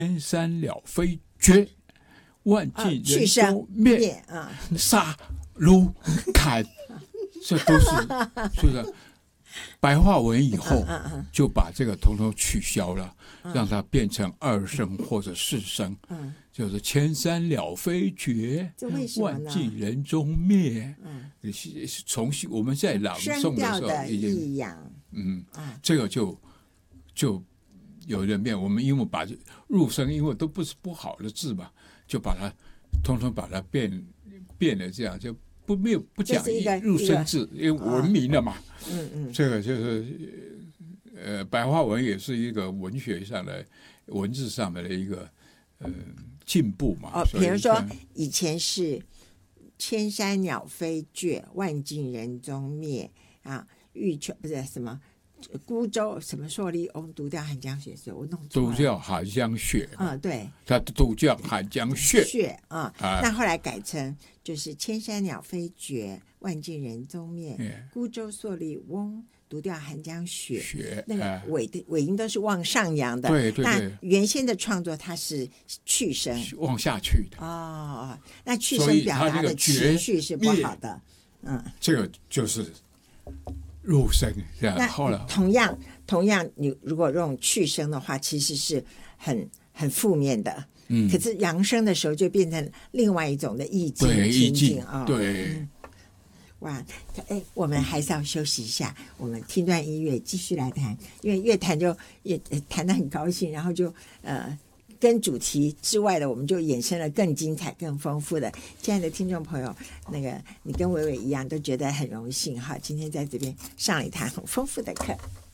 千山了非绝，万尽人都灭，杀戮砍，这都是是的。白话文以后就把这个统统取消了，让它变成二声或者四声，就是千山了非绝，万尽人终灭。重新我们在朗诵的时候已经，这个就有人变。我们因为把入声，因为都不是不好的字嘛，就把它统统把它变了，这样就不讲入声字，因为文明了嘛。这个就是白话文也是一个文学上的文字上面的一个进步嘛。 比如说以前是千山鸟飞绝，万尽人终灭啊，欲求不是什么孤舟什么朔立翁，独钓寒江雪，所以我弄错了。 独钓寒江雪， 对， 他独钓寒江雪那后来改成就是千山鸟飞绝，万尽人终灭，孤舟朔立翁，独钓寒江雪。那个尾音都是往上扬的。 对。 那原先的创作它是去声， 往下去的。 那去声表达的情绪是不好的。 这个就是入声。 那同样，你如果用去声的话，其实是很负面的。可是扬声的时候就变成另外一种的意境。 对，意境对。哇，我们还是要休息一下，我们听段音乐继续来谈，因为越谈就也谈得很高兴，然后就跟主题之外的我们就衍生了更精彩更丰富的。亲爱的听众朋友，那个你跟伟伟一样都觉得很荣幸哈，今天在这边上了一堂很丰富的课。